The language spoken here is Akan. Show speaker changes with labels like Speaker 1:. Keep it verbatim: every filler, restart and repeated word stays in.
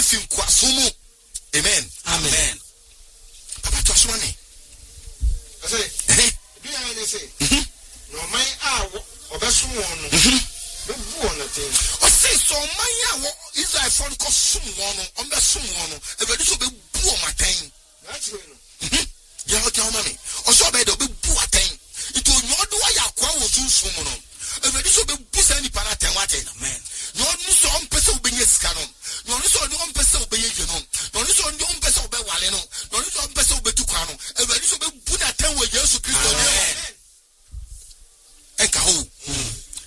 Speaker 1: fin kwa sumu. Amen.
Speaker 2: Amen.
Speaker 1: Papa to so ni.
Speaker 3: I say, eh? Do you say? No my hour obesum won no. Be bu on nothing.
Speaker 1: O say so man ya Israel for ko sum won no, on be sum won no. E be so be bu o maten.
Speaker 3: That's right.
Speaker 1: Ya ho tell me. O so be do be bu aten. It o nyodo ya kwa wo sum sum no. E be so be